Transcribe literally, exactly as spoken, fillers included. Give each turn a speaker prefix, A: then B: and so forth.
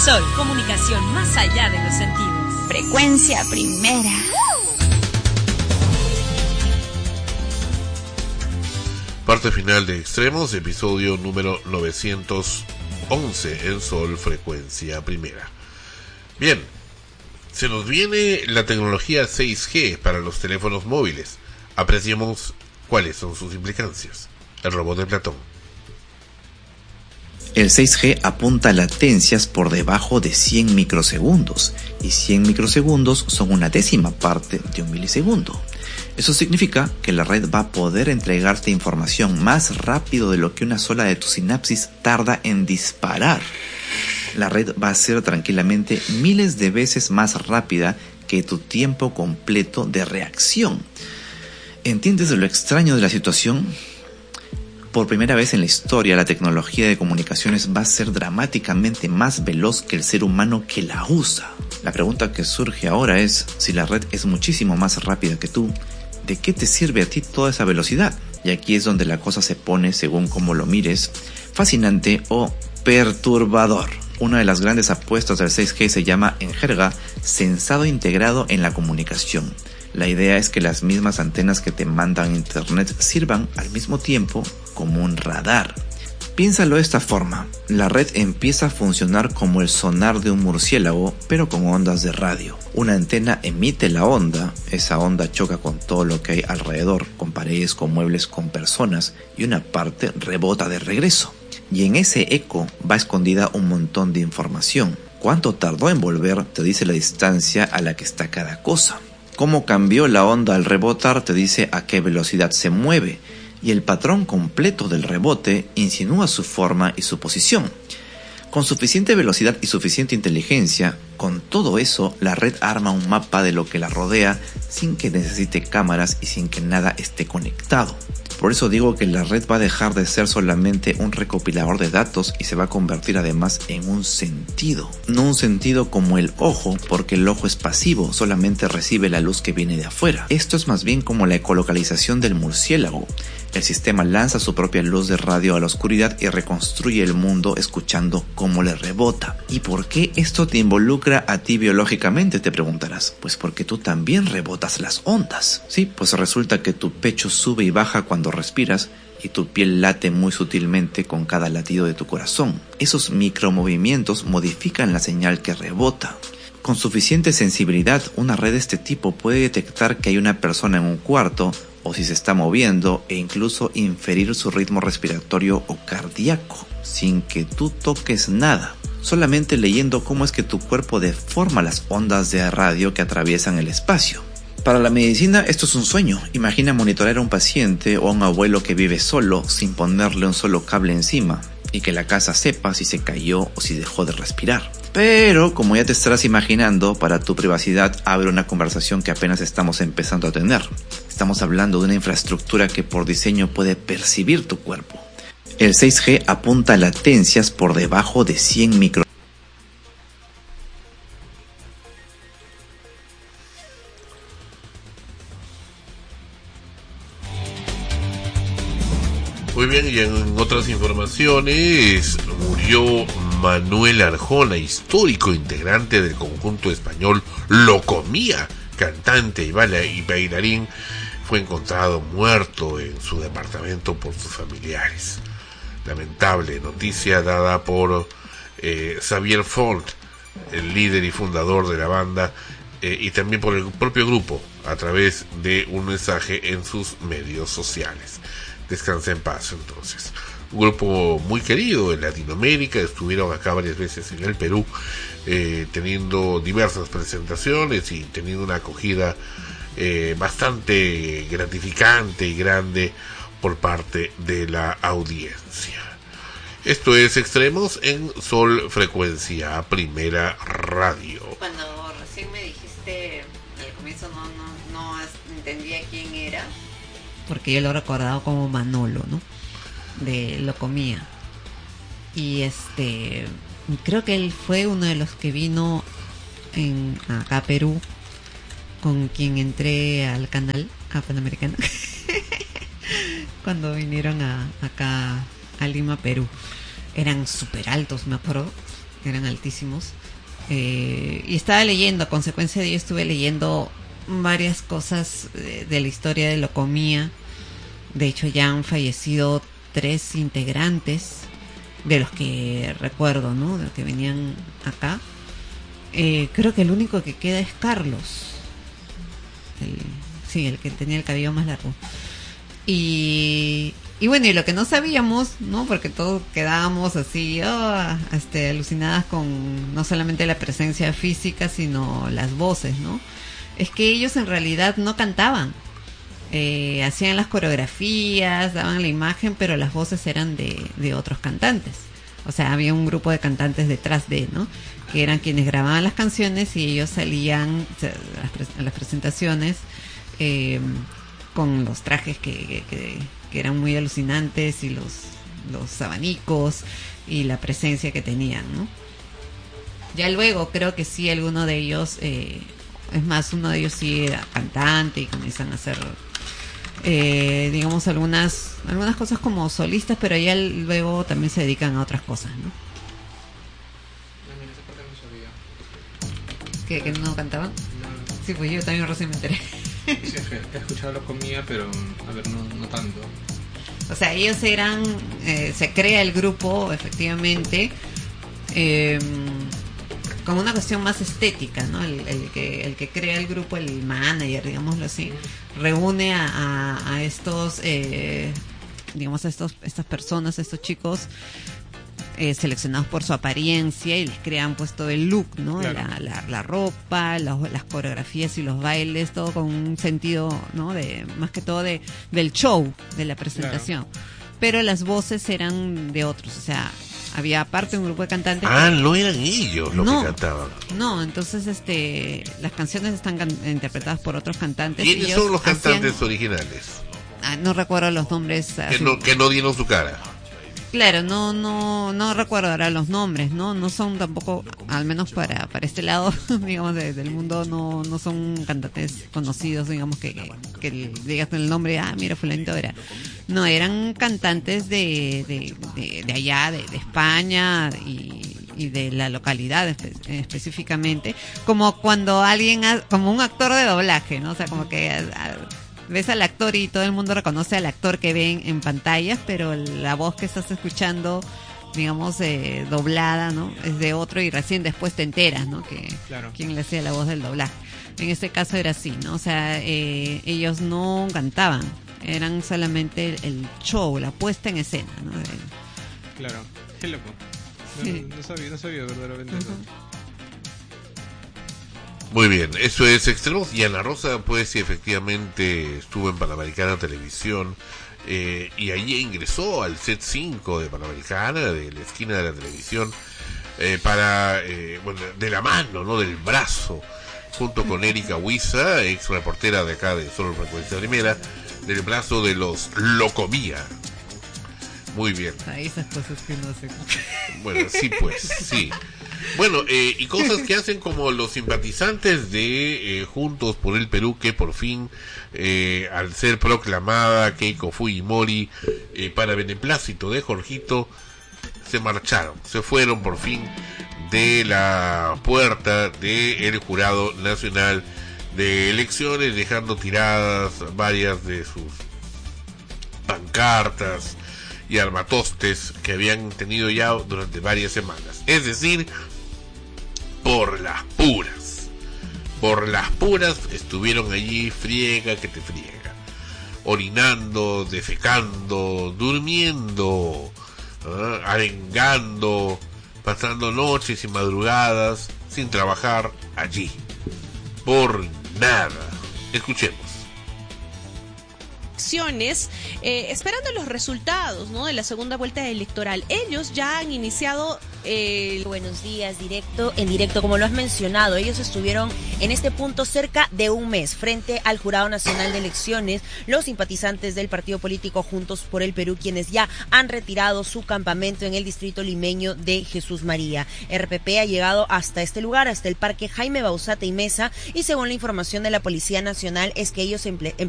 A: Sol, comunicación más allá de los sentidos.
B: Frecuencia primera.
C: Parte final de Extremos, episodio número novecientos once en Sol, frecuencia primera. Bien, se nos viene la tecnología seis G para los teléfonos móviles. Apreciemos cuáles son sus implicancias. El robot de Platón.
D: El seis G apunta a latencias por debajo de cien microsegundos, y cien microsegundos son una décima parte de un milisegundo. Eso significa que la red va a poder entregarte información más rápido de lo que una sola de tus sinapsis tarda en disparar. La red va a ser tranquilamente miles de veces más rápida que tu tiempo completo de reacción. ¿Entiendes lo extraño de la situación? Por primera vez en la historia, la tecnología de comunicaciones va a ser dramáticamente más veloz que el ser humano que la usa. La pregunta que surge ahora es, si la red es muchísimo más rápida que tú, ¿de qué te sirve a ti toda esa velocidad? Y aquí es donde la cosa se pone, según cómo lo mires, fascinante o perturbador. Una de las grandes apuestas del seis G se llama, en jerga, sensado integrado en la comunicación. La idea es que las mismas antenas que te mandan internet sirvan al mismo tiempo como un radar. Piénsalo de esta forma, la red empieza a funcionar como el sonar de un murciélago, pero con ondas de radio. Una antena emite la onda, esa onda choca con todo lo que hay alrededor, con paredes, con muebles, con personas, y una parte rebota de regreso. Y en ese eco va escondida un montón de información. Cuánto tardó en volver te dice la distancia a la que está cada cosa. Cómo cambió la onda al rebotar te dice a qué velocidad se mueve, y el patrón completo del rebote insinúa su forma y su posición. Con suficiente velocidad y suficiente inteligencia, con todo eso, la red arma un mapa de lo que la rodea sin que necesite cámaras y sin que nada esté conectado. Por eso digo que la red va a dejar de ser solamente un recopilador de datos y se va a convertir además en un sentido. No un sentido como el ojo, porque el ojo es pasivo, solamente recibe la luz que viene de afuera. Esto es más bien como la ecolocalización del murciélago. El sistema lanza su propia luz de radio a la oscuridad y reconstruye el mundo escuchando cómo le rebota. ¿Y por qué esto te involucra a ti biológicamente?, te preguntarás. Pues porque tú también rebotas las ondas. Sí, pues resulta que tu pecho sube y baja cuando respiras y tu piel late muy sutilmente con cada latido de tu corazón. Esos micromovimientos modifican la señal que rebota. Con suficiente sensibilidad, una red de este tipo puede detectar que hay una persona en un cuarto o si se está moviendo, e incluso inferir su ritmo respiratorio o cardíaco, sin que tú toques nada, solamente leyendo cómo es que tu cuerpo deforma las ondas de radio que atraviesan el espacio. Para la medicina esto es un sueño. Imagina monitorear a un paciente o a un abuelo que vive solo sin ponerle un solo cable encima, y que la casa sepa si se cayó o si dejó de respirar. Pero, como ya te estarás imaginando, para tu privacidad abre una conversación que apenas estamos empezando a tener. Estamos hablando de una infraestructura que por diseño puede percibir tu cuerpo. El seis G apunta a latencias por debajo de cien micro.
C: Muy bien, y en otras informaciones, murió Manuel Arjona, histórico integrante del conjunto español Locomía, cantante y bailarín. Fue encontrado muerto en su departamento por sus familiares. Lamentable noticia dada por eh, Xavier Fort, el líder y fundador de la banda, eh, y también por el propio grupo, a través de un mensaje en sus medios sociales. Descansa en paz, entonces. Un grupo muy querido en Latinoamérica, estuvieron acá varias veces en el Perú, eh, teniendo diversas presentaciones y teniendo una acogida eh, bastante gratificante y grande por parte de la audiencia. Esto es Extremos en Sol, frecuencia primera radio.
E: Cuando recién me dijiste al comienzo no, no, no entendía quién era, porque yo lo he recordado como Manolo, ¿no? De Locomía. Y este, creo que él fue uno de los que vino en acá a Perú, con quien entré al canal a Panamericano cuando vinieron a, acá a Lima, Perú. Eran súper altos, me acuerdo, eran altísimos. Eh, y estaba leyendo, a consecuencia de ello estuve leyendo varias cosas de, de la historia de Locomía. De hecho ya han fallecido tres integrantes de los que recuerdo, ¿no? De los que venían acá. Eh, creo que el único que queda es Carlos. El, sí, el que tenía el cabello más largo. Y, y bueno, y lo que no sabíamos, ¿no? Porque todos quedábamos así, oh, este, alucinadas con no solamente la presencia física, sino las voces, ¿no? Es que ellos en realidad no cantaban. Eh, hacían las coreografías, daban la imagen, pero las voces eran de, de otros cantantes. O sea, había un grupo de cantantes detrás de, ¿no? Que eran quienes grababan las canciones y ellos salían a las, pre- a las presentaciones eh, con los trajes que, que, que eran muy alucinantes y los, los abanicos y la presencia que tenían, ¿no? Ya luego creo que sí, alguno de ellos, eh, es más, uno de ellos sí era cantante y comienzan a hacer... Eh, digamos algunas algunas cosas como solistas, pero ya luego también se dedican a otras cosas, ¿no? ¿Que, que no cantaban? No. Sí, pues yo también recién me enteré.
B: Sí, he escuchado Locomía, pero a ver, no, no tanto.
E: O sea, ellos eran, eh, se crea el grupo, efectivamente, eh, como una cuestión más estética, ¿no? El, el que el que crea el grupo, el manager, digámoslo así, reúne a, a, a estos, eh, digamos, a estos, estas personas, a estos chicos eh, seleccionados por su apariencia y les crean pues todo el look, ¿no? Claro. La, la, la ropa, la, las coreografías y los bailes, todo con un sentido, ¿no? De más que todo de del show, de la presentación. Claro. Pero las voces eran de otros, o sea, había aparte un grupo de cantantes.
C: Ah,
E: que...
C: no eran ellos los no, que cantaban.
E: No, entonces este las canciones están can- interpretadas por otros cantantes.
C: ¿Quiénes son los cantantes hacían... originales?
E: Ah, no recuerdo los nombres.
C: Que no, que no dieron su cara.
E: Claro, no no no recuerdo ahora los nombres, ¿no? No son tampoco, al menos para para este lado, digamos, de, del mundo, no no son cantantes conocidos, digamos, que, que, que digas el nombre, ah, mira, fulanito era. No, eran cantantes de de, de, de allá, de, de España y, y de la localidad espe- específicamente, como cuando alguien, ha, como un actor de doblaje, ¿no? O sea, como que... A, a, ves al actor y todo el mundo reconoce al actor que ven en pantallas, pero la voz que estás escuchando, digamos, eh, doblada, ¿no? Es de otro y recién después te enteras, ¿no? Que claro. Quién le hacía la voz del doblaje. En este caso era así, ¿no? O sea, eh, ellos no cantaban, eran solamente el, el show, la puesta en escena, ¿no? De...
B: Claro, qué loco. No, sí. no, no sabía, no sabía verdaderamente uh-huh. eso.
C: Muy bien, eso es Extremos. Y Ana Rosa, pues sí, efectivamente estuvo en Panamericana Televisión eh, y allí ingresó al set cinco de Panamericana, de la esquina de la televisión, eh, para, eh, bueno, de la mano, ¿no? Del brazo, junto con Erika Huiza, ex reportera de acá de Solo Frecuencia Primera, del brazo de los Locomía. Muy bien.
E: A esas cosas que no sé.
C: Bueno, sí, pues, sí. Bueno, eh, y cosas que hacen como los simpatizantes de eh, Juntos por el Perú, que por fin, eh, al ser proclamada Keiko Fujimori eh, para beneplácito de Jorgito, se marcharon, se fueron por fin de la puerta del Jurado Nacional de Elecciones, dejando tiradas varias de sus pancartas y armatostes que habían tenido ya durante varias semanas. Es decir, por las puras. Por las puras estuvieron allí, friega que te friega. Orinando, defecando, durmiendo, ¿eh? arengando, pasando noches y madrugadas sin trabajar allí. Por nada. Escuchemos.
F: Eh, esperando los resultados, ¿no? De la segunda vuelta electoral. Ellos ya han iniciado eh...
G: Buenos días, directo, en directo, como lo has mencionado, ellos estuvieron en este punto cerca de un mes frente al Jurado Nacional de Elecciones, los simpatizantes del partido político Juntos por el Perú, quienes ya han retirado su campamento en el distrito limeño de Jesús María. R P P ha llegado hasta este lugar, hasta el Parque Jaime Bauzate y Mesa, y según la información de la Policía Nacional es que ellos emple-